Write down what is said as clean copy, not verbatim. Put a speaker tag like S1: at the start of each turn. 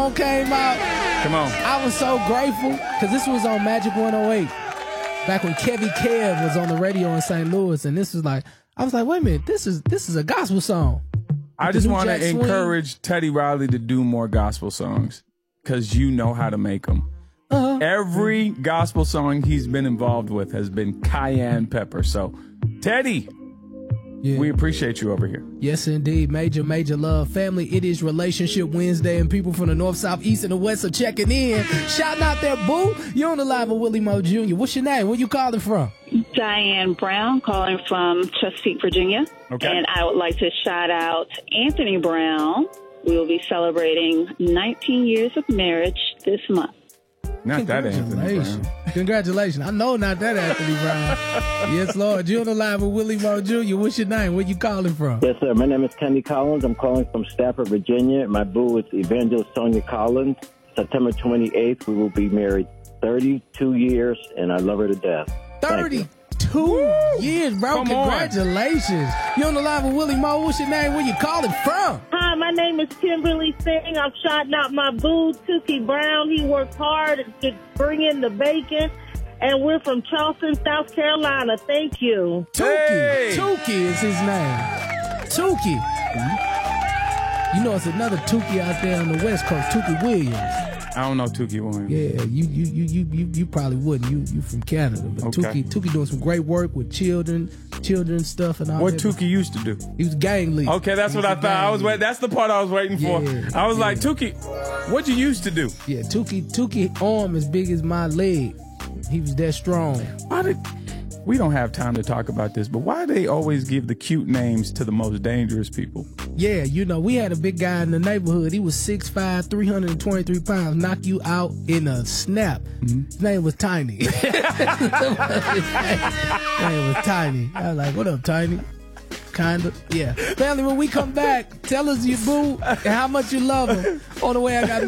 S1: song came out,
S2: Come on.
S1: I was so grateful because this was on Magic 108 back when Kevy Kev was on the radio in St. Louis, and this was like, I was like, wait a minute, this is a gospel song.
S2: I just want to encourage Teddy Riley to do more gospel songs because you know how to make them. Every gospel song he's been involved with has been cayenne pepper. So, Teddy, we appreciate you over here.
S1: Yes, indeed. Major love. Family, it is Relationship Wednesday, and people from the north, south, east, and the west are checking in. Shouting out there, boo. You're on the live with Willie Moe Jr. What's your name? Where you calling from?
S3: Diane Brown, calling from Chesapeake, Virginia.
S2: Okay.
S3: And I would like to shout out Anthony Brown. We will be celebrating 19 years of marriage this month.
S2: Not that Anthony Brown.
S1: Congratulations. I know not that Anthony Brown. Yes, Lord. You're on the live with Willie Moe Jr. What's your name? Where you calling from?
S4: Yes, sir. My name is Kenny Collins. I'm calling from Stafford, Virginia. My boo is Evangelist Sonia Collins. September 28th, we will be married 32 years, and I love her to death.
S1: 32 years, bro.
S2: Come
S1: Congratulations. You're on the live with Willie Moe. What's your name? Where you calling from?
S5: Hi, my name is Kimberly Singh. I'm shouting out my boo, Tookie Brown. He worked hard to bring in the bacon. And we're from Charleston, South Carolina. Thank you.
S1: Tookie. Tookie is his name. Tookie. You know, it's another Tookie out there on the West Coast, Tookie Williams.
S2: I don't know Tookie Williams.
S1: Yeah, you probably wouldn't. You from Canada, but
S2: Okay.
S1: Tookie doing some great work with children's stuff and all
S2: What
S1: that.
S2: Tookie used to do?
S1: He was gang leader.
S2: Okay, that's what I thought. That's the part I was waiting for.
S1: Yeah,
S2: I was like, Tookie, what you used to do?
S1: Yeah, Tookie arm as big as my leg. He was that strong.
S2: We don't have time to talk about this, but why they always give the cute names to the most dangerous people?
S1: Yeah, you know, we had a big guy in the neighborhood. He was 6'5", 323 pounds, knock you out in a snap. His name was Tiny. His name was Tiny. I was like, what up, Tiny? Kind of, yeah. Family, when we come back, tell us your boo and how much you love him. On the way, I got